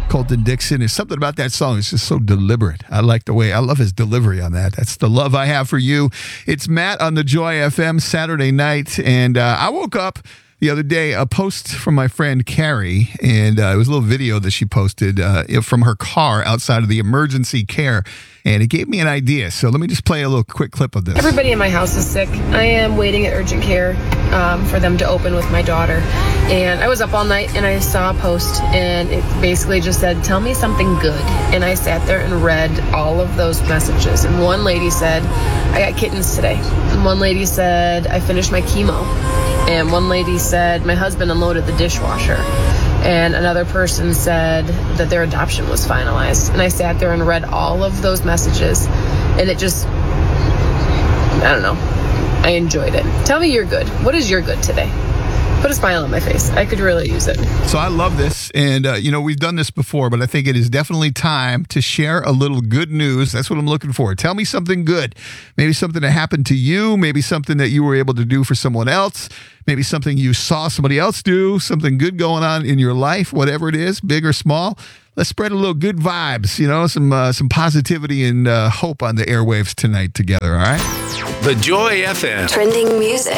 Colton Dixon. There's something about that song. It's just so deliberate. I love his delivery on that. That's the love I have for you. It's Matt on the Joy FM Saturday night. And I woke up the other day, a post from my friend Carrie, and it was a little video that she posted from her car outside of the emergency care. And it gave me an idea. So let me just play a little quick clip of this. Everybody in my house is sick. I am waiting at urgent care for them to open with my daughter. And I was up all night and I saw a post and it basically just said, tell me something good. And I sat there and read all of those messages. And one lady said, I got kittens today. And one lady said, I finished my chemo. And one lady said, my husband unloaded the dishwasher. And another person said that their adoption was finalized. And I sat there and read all of those messages. And it just, I don't know. I enjoyed it. Tell me you're good. What is your good today? Put a smile on my face. I could really use it. So I love this. And, we've done this before, but I think it is definitely time to share a little good news. That's what I'm looking for. Tell me something good. Maybe something that happened to you. Maybe something that you were able to do for someone else. Maybe something you saw somebody else do. Something good going on in your life, whatever it is, big or small. Let's spread a little good vibes, some positivity and hope on the airwaves tonight together, all right? The Joy FM. Trending music.